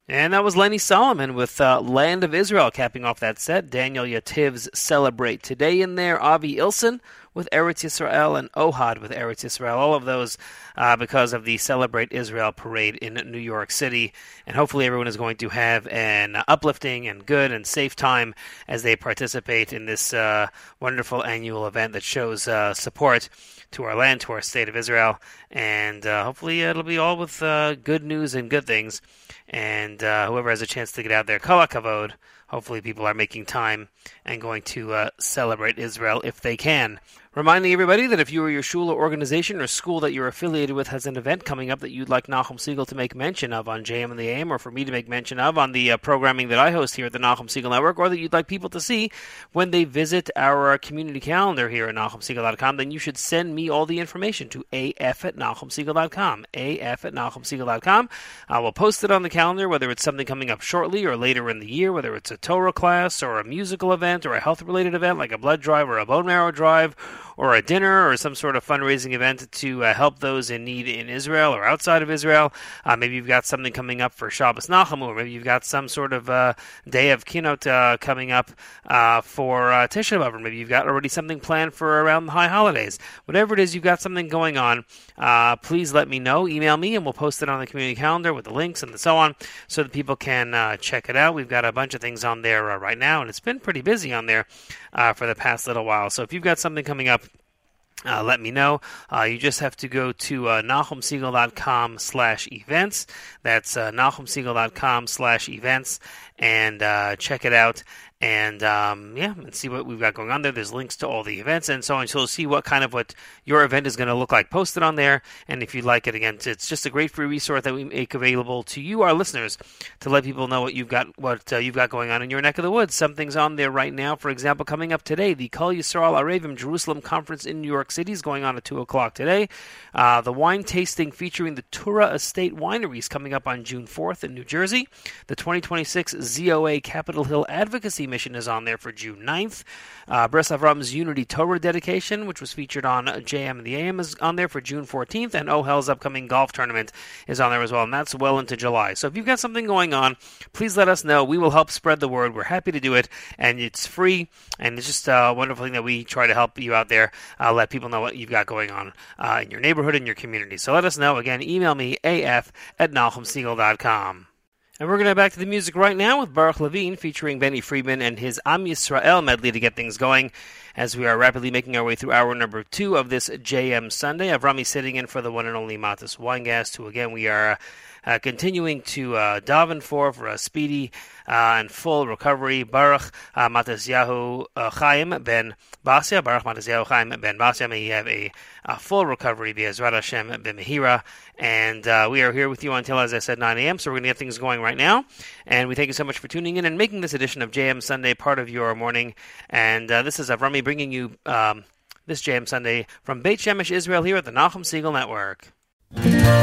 And that was Lenny Solomon with Land of Israel capping off that set. Daniel Yativ's Celebrate Today in there. Avi Ilson with Eretz Yisrael and Ohad with Eretz Yisrael. All of those because of the Celebrate Israel parade in New York City. And hopefully everyone is going to have an uplifting and good and safe time as they participate in this wonderful annual event that shows support to our land, to our state of Israel. And hopefully it'll be all with good news and good things. And whoever has a chance to get out there, kol hakavod. Hopefully people are making time and going to celebrate Israel if they can. Reminding everybody that if you or your shul or organization or school that you're affiliated with has an event coming up that you'd like Nachum Segal to make mention of on JM and the AM, or for me to make mention of on the programming that I host here at the Nachum Segal Network, or that you'd like people to see when they visit our community calendar here at NachumSegal.com, then you should send me all the information to af@NachumSegal.com, af@NachumSegal.com. I will post it on the calendar, whether it's something coming up shortly or later in the year, whether it's a Torah class or a musical event or a health-related event like a blood drive or a bone marrow drive, or a dinner or some sort of fundraising event to help those in need in Israel or outside of Israel. Maybe you've got something coming up for Shabbos Nachum, or maybe you've got some sort of day of Kinot coming up for Tisha B'Av, or maybe you've got already something planned for around the high holidays. Whatever it is, you've got something going on, please let me know. Email me and we'll post it on the community calendar with the links and so on so that people can check it out. We've got a bunch of things on there right now, and it's been pretty busy on there for the past little while. So if you've got something coming up, let me know. You just have to go to NachumSegal.com/events. That's NachumSegal.com/events, and check it out. And and see what we've got going on there. There's links to all the events and so on. So you'll see what your event is going to look like posted on there. And if you'd like it, again, it's just a great free resource that we make available to you, our listeners, to let people know what you've got going on in your neck of the woods. Something's on there right now. For example, coming up today, the Kol Yisrael Arevim Jerusalem Conference in New York City is going on at 2:00 today. The wine tasting featuring the Tura Estate Wineries coming up on June 4th in New Jersey. The 2026 ZOA Capitol Hill Advocacy Mission is on there for June 9th. Bris Avram's Unity Torah dedication, which was featured on JM and the AM, is on there for June 14th, and Ohel's upcoming golf tournament is on there as well, and that's well into July. So if you've got something going on, please let us know. We will help spread the word. We're happy to do it, and it's free, and it's just a wonderful thing that we try to help you out there, let people know what you've got going on in your neighborhood and your community. So let us know. Again, email me, af@NachumSegal.com. And we're going to go back to the music right now with Baruch Levine featuring Benny Friedman and his Am Yisrael medley to get things going as we are rapidly making our way through hour number 2 of this JM Sunday. Avrami sitting in for the one and only Matis Weingast, who again we are continuing to daven for a speedy and full recovery. Baruch Matisyahu Chaim ben Basia. Baruch Matisyahu Chaim ben Basia. May he have a full recovery, B'ezrat Hashem b'mehira. And we are here with you until, as I said, 9 a.m. So we're going to get things going right now. And we thank you so much for tuning in and making this edition of JM Sunday part of your morning. And this is Avrami bringing you this JM Sunday from Beit Shemesh, Israel, here at the Nachum Segal Network.